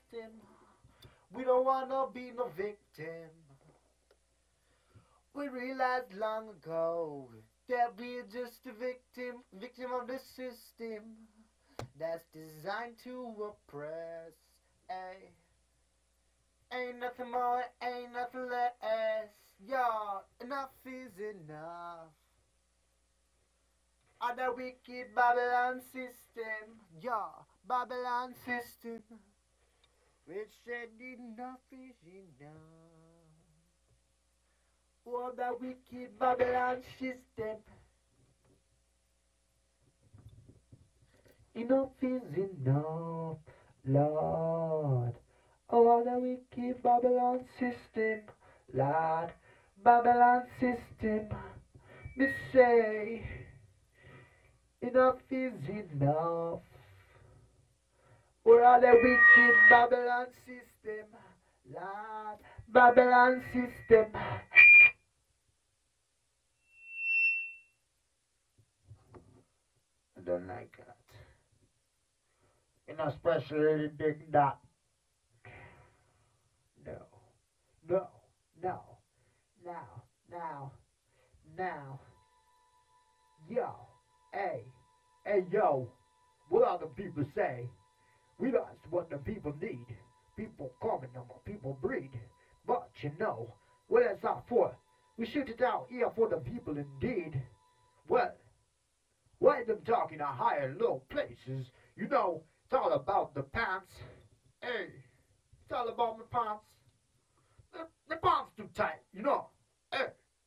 system. We don't wanna be no victim. We realized long ago that we're just a victim of the system that's designed to oppress. Ay. Ain't nothing more, ain't nothing less. Yo, enough is enough. Of the wicked Babylon system. Yo, Babylon system. Which said enough is enough. Oh, the wicked Babylon system. Enough is enough, Lord. Oh, the wicked Babylon system, Lord. Babylon system. Me say, enough is enough. Oh, the wicked Babylon system, Lord. Babylon system. I don't like that. And especially dig that. No, no, no, now, now, now. Yo, hey, hey, yo. What all the people say? We that's what the people need. People common number, people breed. But you know, what is that for? We shoot it out here for the people indeed. Well, why them talking to high and low places? You know, it's all about the pants. Hey, it's all about my pants. The pants too tight, you know. Hey,